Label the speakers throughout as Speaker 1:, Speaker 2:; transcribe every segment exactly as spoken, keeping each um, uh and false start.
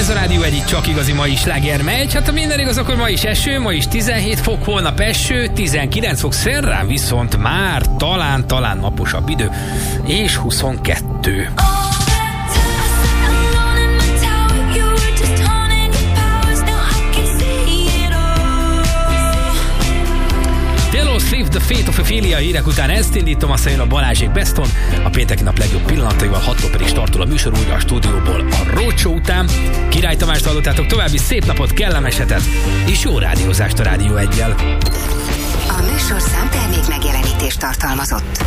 Speaker 1: Ez a Rádió egyik csak igazi mai sláger megy. Hát ha minden igaz, akkor ma is eső, ma is tizenhét fok, holnap eső, tizenkilenc fok, szerdán viszont már talán-talán naposabb idő, és huszonkettő. Save the Fate of Ophelia hírek után ezt indítom, aztán jön a Balázsék Beston, a pénteki nap legjobb pillanataival, hattól pedig startol a műsor újra a stúdióból a Roadshow után. Király Tamást hallottátok, további szép napot, kellemes hetet, és jó rádiózást a Rádió egyel.
Speaker 2: A műsor számtermék megjelenítést tartalmazott.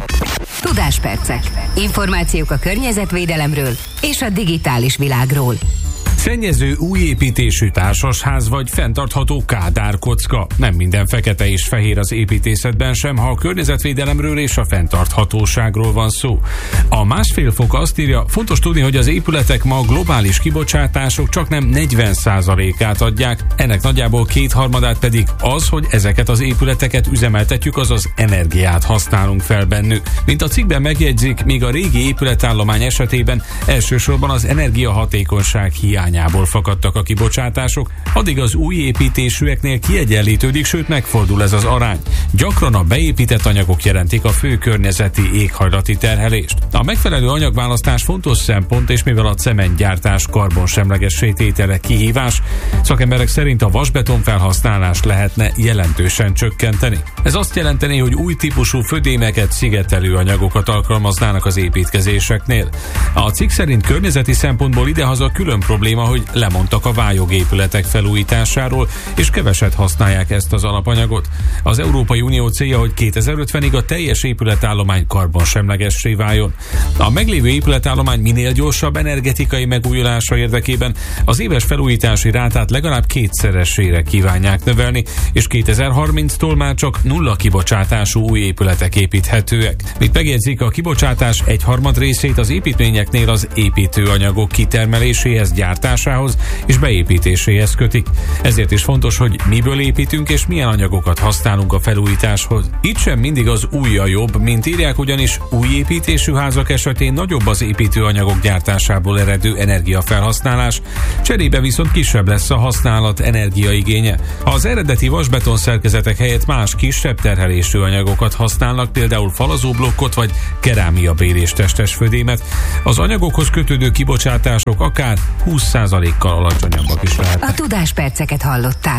Speaker 2: Tudáspercek. Információk a környezetvédelemről és a digitális világról.
Speaker 3: Szennyező újépítésű társasház vagy fenntartható kádárkocka. Nem minden fekete és fehér az építészetben sem, ha a környezetvédelemről és a fenntarthatóságról van szó. A másfél fok azt írja, fontos tudni, hogy az épületek ma globális kibocsátások csak nem negyven százalékát adják, ennek nagyjából kétharmadát pedig az, hogy ezeket az épületeket üzemeltetjük, azaz energiát használunk fel bennük. Mint a cikkben megjegyzik, még a régi épületállomány esetében elsősorban az energiahatékonyság hiány fakadtak a kibocsátások, addig az új építésűeknél kiegyenlítődik, sőt megfordul ez az arány. Gyakran a beépített anyagok jelentik a fő környezeti éghajlati terhelést. A megfelelő anyagválasztás fontos szempont, és mivel a cementgyártás karbonsemlegessé tétele kihívás, szakemberek szerint a vasbeton felhasználást lehetne jelentősen csökkenteni. Ez azt jelenteni, hogy új típusú födémeket, szigetelő anyagokat alkalmaznának az építkezéseknél. A cikk szerint környezeti szempontból idehaza külön probléma, hogy lemondtak a vályogépületek felújításáról, és keveset használják ezt az alapanyagot. Az Európai Unió célja, hogy kétezer-ötvenig a teljes épületállomány karbonsemlegessé váljon. A meglévő épületállomány minél gyorsabb energetikai megújulása érdekében az éves felújítási rátát legalább kétszeresére kívánják növelni, és kétezer-harminctól már csak nulla kibocsátású új épületek építhetőek. Mint megjegyzik, a kibocsátás egyharmad részét az építményeknél az építőanyagok kitermeléséhez, gyártásához és beépítéséhez kötik. Ezért is fontos, hogy miből építünk és milyen anyagokat használunk a felújításhoz. Itt sem mindig az új a jobb, mint írják, ugyanis új építésű házak esetén nagyobb az építőanyagok gyártásából eredő energiafelhasználás, cserébe viszont kisebb lesz a használat energiaigénye. Ha az eredeti vasbeton szerkezetek helyett más kisebb terhelésű anyagokat használnak, például falazóblokkot vagy kerámiabélés testes födémet, az anyagokhoz kötődő kibocsátások akár húsz százalékkal alacsonyabbak is lehet.
Speaker 2: A tudásperceket hallották.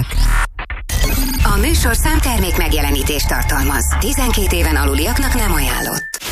Speaker 2: A műsor számtermék megjelenítést tartalmaz. tizenkét éven aluliaknak nem ajánlott.